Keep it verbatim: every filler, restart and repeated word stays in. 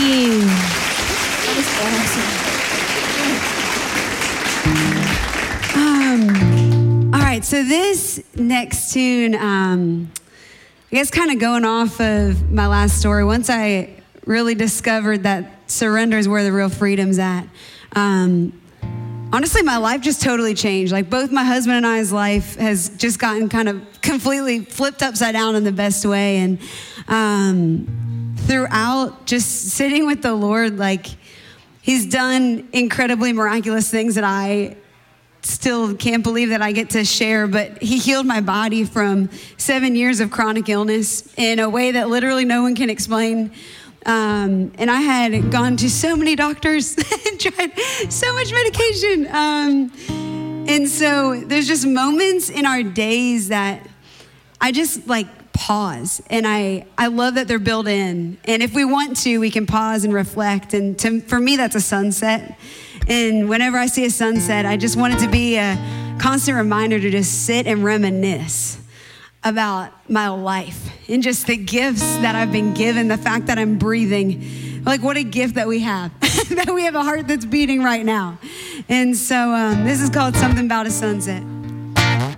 you. Um, all right, so this next tune, um, I guess kind of going off of my last story, once I really discovered that surrender is where the real freedom's at, um, honestly, my life just totally changed. Like both my husband and I's life has just gotten kind of completely flipped upside down in the best way. And um, throughout just sitting with the Lord, like he's done incredibly miraculous things that I still can't believe that I get to share, but he healed my body from seven years of chronic illness in a way that literally no one can explain. Um, and I had gone to so many doctors and tried so much medication. Um, and so there's just moments in our days that I just like pause. And I, I love that they're built in. And if we want to, we can pause and reflect. And to, for me, that's a sunset. And whenever I see a sunset, I just want it to be a constant reminder to just sit and reminisce about my life and just the gifts that I've been given, the fact that I'm breathing. Like what a gift that we have, that we have a heart that's beating right now. And so um, this is called Something About a Sunset.